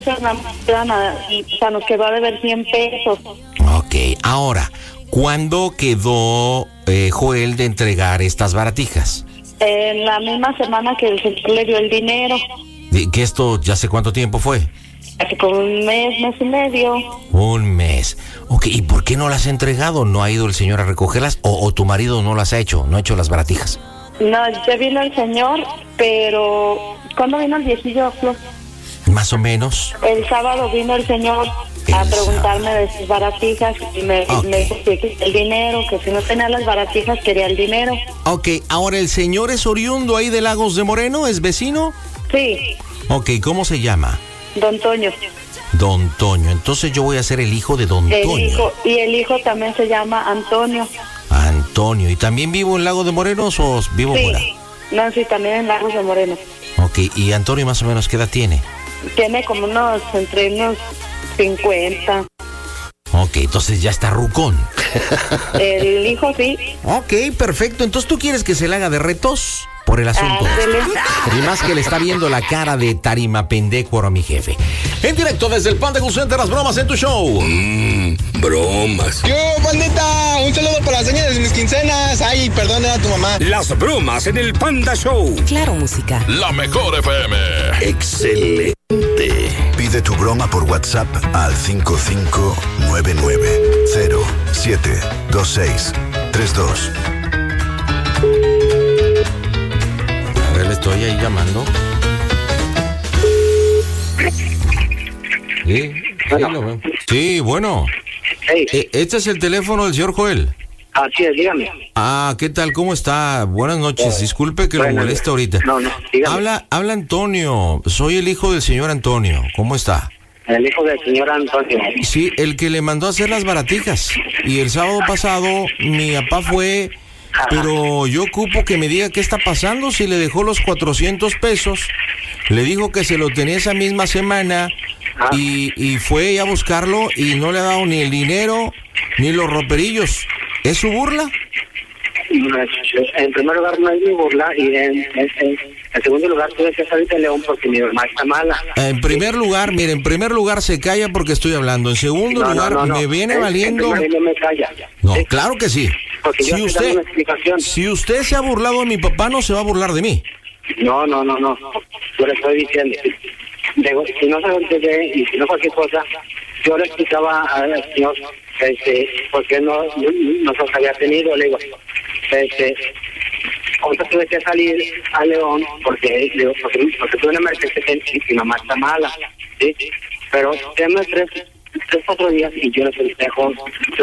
y nos quedó a deber 100 pesos. Ok, ahora, ¿cuándo quedó Joel de entregar estas baratijas? En la misma semana que el señor le dio el dinero. ¿Que esto ya hace cuánto tiempo fue? Hace como un mes y medio. Un mes. Ok, ¿y por qué no las ha entregado? ¿No ha ido el señor a recogerlas? ¿O tu marido no las ha hecho? ¿No ha hecho las baratijas? No, ya vino el señor, pero... ¿Cuándo vino el viejillo, Flor? Más o menos. El sábado vino el señor a preguntarme de sus baratijas y me dijo que el dinero, que si no tenía las baratijas quería el dinero. Ok, ahora el señor es oriundo ahí de Lagos de Moreno, ¿es vecino? Sí. Ok, ¿cómo se llama? Don Toño. Don Toño, entonces yo voy a ser el hijo de Don Toño. Y el hijo también se llama Antonio. Antonio, ¿y también vivo en Lagos de Moreno o vivo fuera? No, sí, también en Lagos de Moreno. Ok, ¿y Antonio más o menos qué edad tiene? Tiene como entre unos 50. Ok, entonces ya está rucón. El hijo sí. Ok, perfecto, entonces tú quieres que se le haga de retos por el asunto. Y más que le está viendo la cara de tarima pendecuaro a mi jefe. En directo desde el Panda Cool Center, las bromas en tu show. Bromas. Yo, pandita, un saludo para las señas de mis quincenas. Ay, perdón, era tu mamá. Las bromas en el Panda Show. Claro, música. La mejor FM. Excelente. Pide tu broma por WhatsApp al 5599072632. A ver, le estoy ahí llamando. Sí, bueno. Sí, lo veo. Sí, bueno. Hey. Este es el teléfono del señor Joel. Así es, dígame. ¿Qué tal? ¿Cómo está? Buenas noches. Disculpe que lo moleste ahorita. No, dígame. Habla Antonio. Soy el hijo del señor Antonio. ¿Cómo está? El hijo del señor Antonio. Sí, el que le mandó a hacer las baratijas. Y el sábado pasado mi papá fue... Pero yo ocupo que me diga qué está pasando, si le dejó los 400 pesos, le dijo que se lo tenía esa misma semana y fue a buscarlo y no le ha dado ni el dinero ni los roperillos. ¿Es su burla? En primer lugar no es mi burla y en segundo lugar tuve que salir de León porque mi mamá está mala. En primer lugar, mire, en primer lugar se calla porque estoy hablando. En segundo lugar me viene valiendo. No me calla. No, claro que sí. Porque yo estoy dando una explicación. Si usted se ha burlado de mi papá, no se va a burlar de mí. No. Yo le estoy diciendo. Digo, si no se lo entendé y si no cualquier cosa, yo le explicaba al señor por qué no nos había tenido. Le digo, ahorita tuve que salir a León porque tuve una emergencia que mi mamá está mala, ¿sí? Pero déme 3-4 días y yo les dejo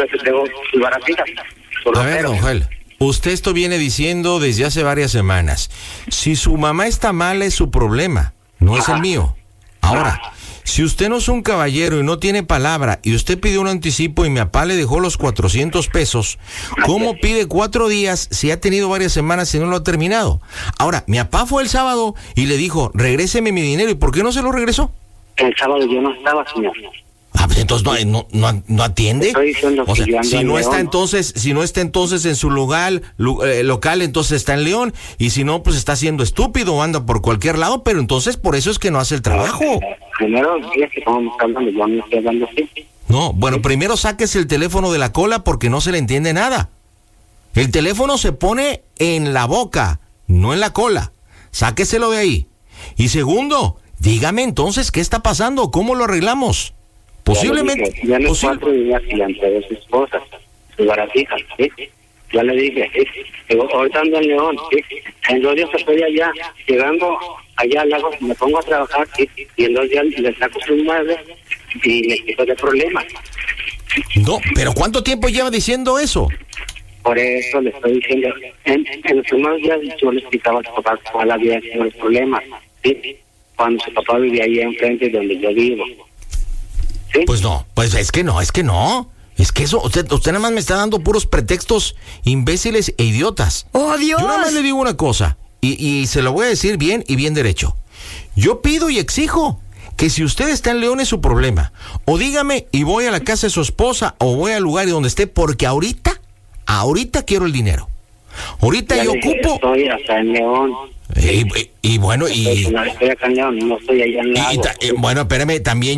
sus baratijas. A ver, don Joel, usted esto viene diciendo desde hace varias semanas. Si su mamá está mala es su problema, no es el mío. Ahora, si usted no es un caballero y no tiene palabra y usted pidió un anticipo y mi papá le dejó los 400 pesos, ¿cómo pide 4 días si ha tenido varias semanas y no lo ha terminado? Ahora, mi papá fue el sábado y le dijo, regréseme mi dinero. ¿Y por qué no se lo regresó? El sábado yo no estaba, señor. Pues entonces no atiende. O sea, si no está entonces en su lugar local, entonces está en León, y si no, pues está siendo estúpido o anda por cualquier lado, pero entonces por eso es que no hace el trabajo. Primero días que estamos hablando, yo no estoy hablando así. No, bueno, primero sáquese el teléfono de la cola porque no se le entiende nada. El teléfono se pone en la boca, no en la cola. Sáqueselo de ahí. Y segundo, dígame entonces qué está pasando, cómo lo arreglamos. Posiblemente. Ya le dije, 4 días y entre sus cosas, sus baratijas, ¿sí? Ya le dije, ¿sí? Ahorita ando en León, ¿sí? En 2 días estoy allá, llegando allá al lago, me pongo a trabajar, ¿sí? Y en 2 días le saco sus muebles y me quito de problemas. No, pero ¿cuánto tiempo lleva diciendo eso? Por eso le estoy diciendo, en los primeros días yo le explicaba a su papá cuál había sido el problema, ¿sí? Cuando su papá vivía ahí enfrente de donde yo vivo. ¿Sí? Pues no, es que no. Es que eso, usted nada más me está dando puros pretextos imbéciles e idiotas. ¡Oh, Dios! Yo nada más le digo una cosa, y se lo voy a decir bien y bien derecho. Yo pido y exijo que si usted está en León es su problema. O dígame y voy a la casa de su esposa o voy al lugar donde esté, porque ahorita quiero el dinero. Ahorita Ya yo le dije, ocupo. Estoy acá en León. Y bueno, Estoy acá en León, no estoy allá en Lagos. bueno, espérame, también